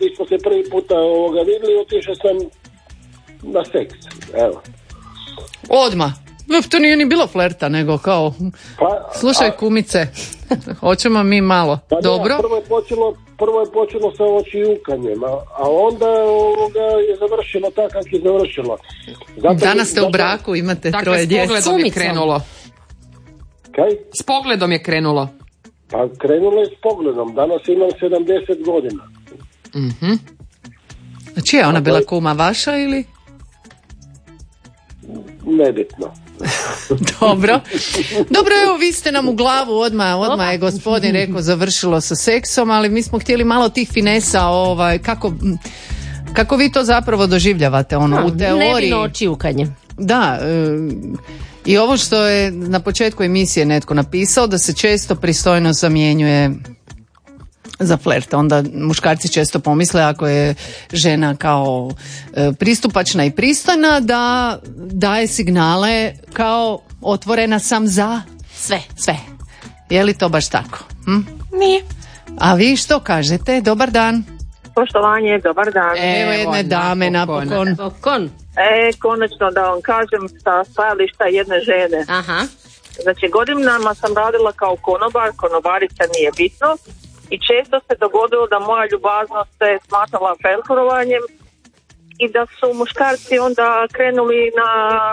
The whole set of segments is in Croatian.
mi smo se prvi puta vidjeli, otišao sam na seks, evo. Odmah. To nije ni bilo flerta, nego kao, slušaj kumice, hoćemo mi malo, pa dobro? Prvo je počelo sa očijukanjem, a onda je završilo tako kako je završilo. Danas ste u braku, imate troje djece. Dakle, s pogledom je krenulo. Kaj? S pogledom je krenulo. Pa krenulo je s pogledom, danas imam 70 godina. Mhm. A čija je ona bila, kuma vaša ili? Nebitno. Dobro, evo vi ste nam u glavu odmah je gospodin rekao završilo sa seksom, ali mi smo htjeli malo tih finesa, kako vi to zapravo doživljavate, u teoriji. Nevino očiukanje. Da, i ovo što je na početku emisije netko napisao, da se često pristojnost zamjenjuje za flert. Onda muškarci često pomisle, ako je žena kao pristupačna i pristojna, da daje signale kao otvorena sam za sve. Je li to baš tako? Nije. A vi što kažete? Dobar dan. Poštovanje, dobar dan. Evo jedne dame napokon. Konačno da vam kažem sa stajališta jedne žene. Aha. Znači, godinama sam radila kao konobarica nije bitno. I često se dogodilo da moja ljubaznost se smatrala felhorovanjem i da su muškarci onda krenuli na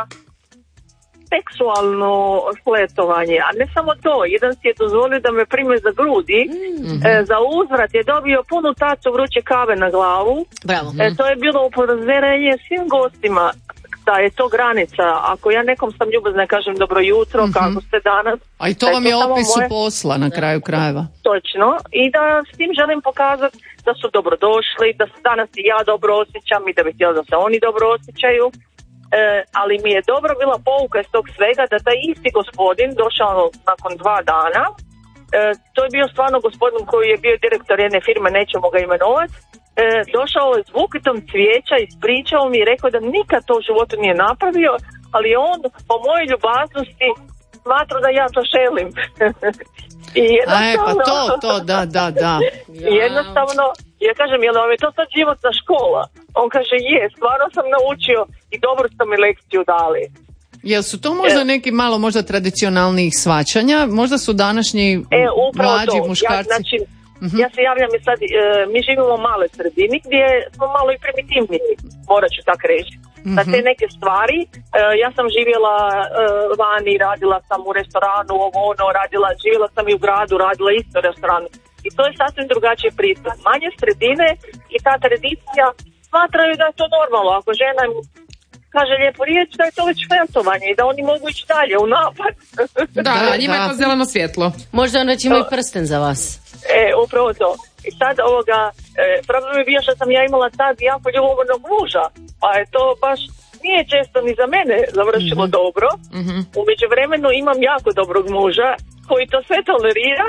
seksualno fletovanje. A ne samo to, jedan si je dozvolio da me prime za grudi, za uzvrat je dobio punu tacu vruće kave na glavu. Bravo. To je bilo upozorenje svim gostima da je to granica. Ako ja nekom sam ljubazna kažem dobro jutro, kako ste danas. A i to vam je opis posla na kraju krajeva. Točno. I da s tim želim pokazati da su dobrodošli, da se danas i ja dobro osjećam i da bih htjela da se oni dobro osjećaju. Ali mi je dobro bila pouka iz tog svega da taj isti gospodin došao nakon 2 dana. To je bio stvarno gospodin koji je bio direktor jedne firme, nećemo ga imenovati. Došao je s buketom cvijeća, ispričao mi i rekao da nikad to u životu nije napravio, ali on po mojoj ljubaznosti smatra da ja to želim. I jednostavno, to, da. Jednostavno, ja kažem, jel vam je to sad životna škola? On kaže, stvarno sam naučio i dobro ste mi lekciju dali. Jel su to možda neki malo možda tradicionalnijih shvaćanja? Možda su današnji mlađi muškarci... Ja se javljam i sad, mi živimo u maloj sredini gdje smo malo i primitivni, morat ću tako reći. Na te neke stvari, ja sam živjela vani, radila sam u restoranu, živjela sam i u gradu, radila isto u restoranu. I to je sasvim drugačiji pristup. Manje sredine i ta tradicija smatraju da je to normalno. Ako žena kaže lijepo riječ, da je to već flertovanje i da oni mogu ići dalje u napad. Da, njima je to zeleno svjetlo. Možda on već ima i prsten za vas. Upravo to. I sad problem je bio što sam ja imala tad jako ljubavnog muža, pa je to baš nije često ni za mene završilo dobro. U međuvremenu imam jako dobrog muža koji to sve tolerira.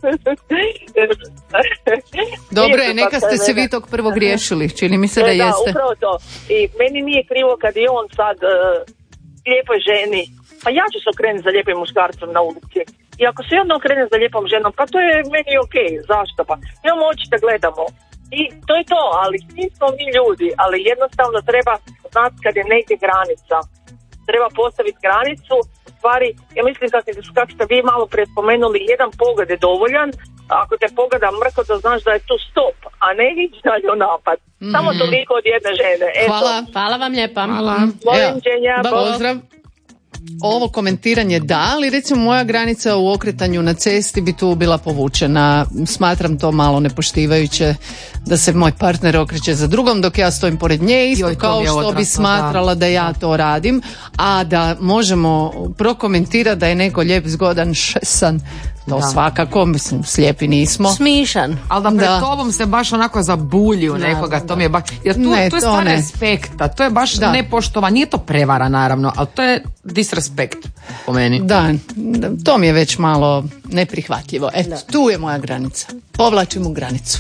Dobro je, neka ste se vi tog prvo griješili, čini mi se da jeste. Da, upravo to. I meni nije krivo kad je on sad lijepoj ženi, pa ja ću se okrenuti za lijepim muškarcem na ulici. I ako se jedno okrene za lijepom ženom, pa to je meni okej, zašto pa? Imamo oči da gledamo. I to je to, ali svi smo mi ljudi, ali jednostavno treba znati kad je negdje granica. Treba postaviti granicu, u stvari, ja mislim kako ste vi malo prije spomenuli, jedan pogled je dovoljan, ako te pogleda mrko, da znaš da je tu stop, a ne ići dalje u napad. Samo toliko od jedne žene. Hvala vam lijepa. Pozdrav. Ovo komentiranje da, ali recimo moja granica u okretanju na cesti bi tu bila povučena. Smatram to malo nepoštivajuće da se moj partner okreće za drugom dok ja stojim pored nje, isto kao što bi smatrala da ja to radim, a da možemo prokomentirati da je neko lijep, zgodan, šesan, to svakako, mislim, slijepi nismo. Smišan. Ali da pred tobom se baš onako zabulju nekoga, to mi je baš, jer to je stvar respekta, to je baš nepoštovanje, nije to prevara naravno, ali to je disrespekt po meni. Da, to mi je već malo neprihvatljivo. Eto, tu je moja granica. Povlačim u granicu.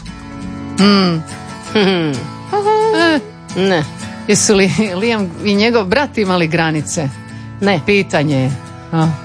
Ne. Jesu li Liam i njegov brat imali granice? Ne. Pitanje je.